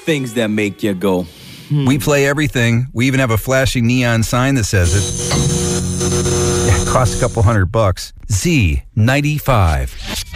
things that make you go, We play everything. We even have a flashing neon sign that says it. It costs a couple $100. Z95.